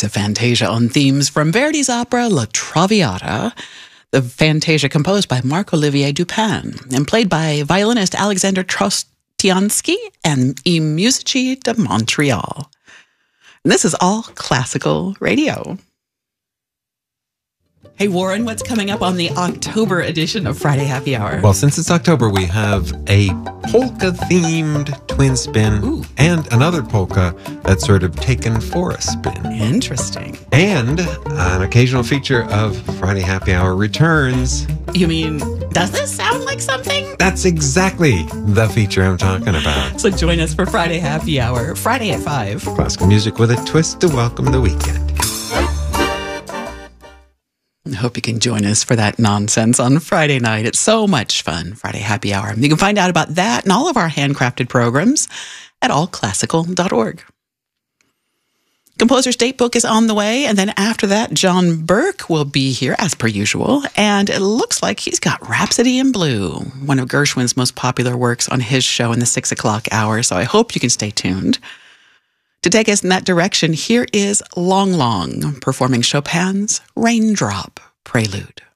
to Fantasia on themes from Verdi's opera La Traviata, the Fantasia composed by Marc-Olivier Dupin and played by violinist Alexander Trostiansky and I Musici de Montreal. And this is all classical radio. Hey, Warren, what's coming up on the October edition of Friday Happy Hour? Well, since it's October, we have a polka-themed twin spin and another polka that's sort of taken for a spin. Interesting. And an occasional feature of Friday Happy Hour returns. You mean, does this sound like something? That's exactly the feature I'm talking about. So join us for Friday Happy Hour, Friday at 5. Classical music with a twist to welcome the weekend. I hope you can join us for that nonsense on Friday night. It's so much fun, Friday Happy Hour. You can find out about that and all of our handcrafted programs at allclassical.org. Composer's Date Book is on the way, and then after that, John Burke will be here as per usual, and it looks like he's got Rhapsody in Blue, one of Gershwin's most popular works, on his show in the 6 o'clock hour, so I hope you can stay tuned. To take us in that direction, here is Long Long performing Chopin's Raindrop Prelude.